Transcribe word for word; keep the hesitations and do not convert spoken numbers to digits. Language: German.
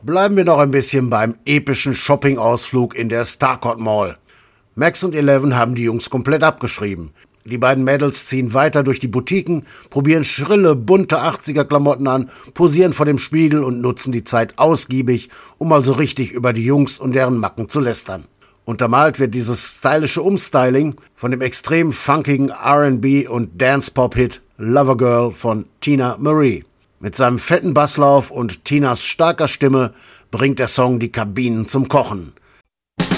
Bleiben wir noch ein bisschen beim epischen Shopping-Ausflug in der Starcourt Mall. Max und Eleven haben die Jungs komplett abgeschrieben. Die beiden Mädels ziehen weiter durch die Boutiquen, probieren schrille, bunte achtziger-Klamotten an, posieren vor dem Spiegel und nutzen die Zeit ausgiebig, um mal so richtig über die Jungs und deren Macken zu lästern. Untermalt wird dieses stylische Umstyling von dem extrem funkigen R and B und Dance-Pop-Hit Lovergirl von Teena Marie. Mit seinem fetten Basslauf und Tinas starker Stimme bringt der Song die Kabinen zum Kochen.